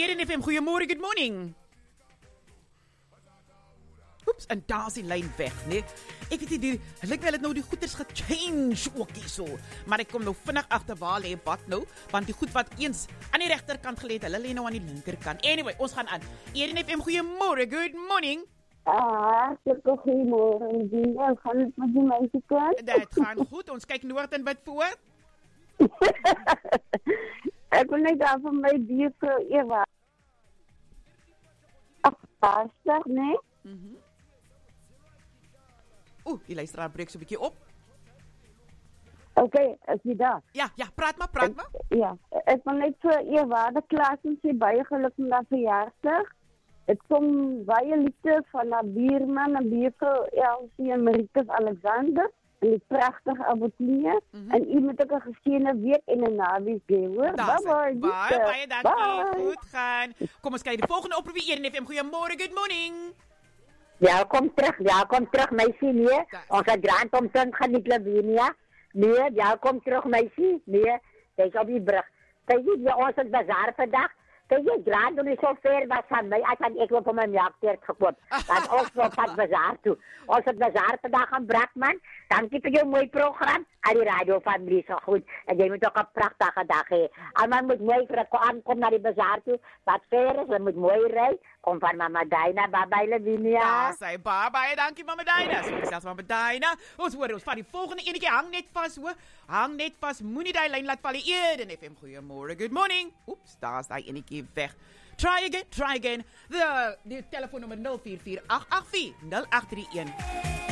Eden FM, goeiemôre, good morning. Oeps, en daar is die lyn weg, nee. Ek weet nie, het lyk wel het nou die goeders gechange ook hierso. Maar ek kom nou vinnig agter waar lê pad nou, want die goed wat eens aan die regterkant gelê het, hulle lê nou aan die linkerkant. Anyway, ons gaan aan. Eden FM, goeiemôre, good morning. Goeiemôre. Hoe gaan het met die meisiekind? Dit gaan goed, ons kyk noord en bid voor. Ek wil net daar van my buurvrou Eva. Afstig, nee? Die luisteraar breek so 'n bietjie op. Okay, is jy daar? Ja, praat maar. Ja, ek wil net vir Eva, de klas en sê baie geluk met haar verjaarsdag. Het kom baie liefde van haar buurman en buurvrou Elsie en Marikus Alexander. En die prachtige Abotinia. En u moet ook een geseënde week en een naweek hê, hoor. Bye. Baie dankie. Goed gaan. Kom ons kyk die volgende oproep hier in FM. Goeiemôre, good morning. Ja, kom terug, meisie, nee. Ons het Grand Thompson gaan nie Lavinia. Nee, ja, kom terug, meisie. Nee, dis op die brug. Kyk jy, ons het bazaar vandag. Kyk jy, Grand doen is so ver was van my. Ek wil vir my melkteert gekoop. Dan ons op pad bazaar toe. Ons het bazaar vandag aan Brakman. Dankie vir jou mooi program. Al die radio familie so goed. En jy moet ook 'n pragtige dag hê. Almal moet mooi aankom na die bazaar toe. Wat ver is, hulle moet mooi ry. Kom van Mama Dina, bye Lavinia. Ja, sê bye, dankie Mama Dina. So gesels Mama Dina. Ons hoor ons van die volgende enetjie hang net vas, hoor. Hang net vas. Moenie daai lyn laat val nie. Eden FM, goeiemôre, good morning. Oeps, daar's daai enetjie weg. Try again. Die telefoonnommer 0448840831.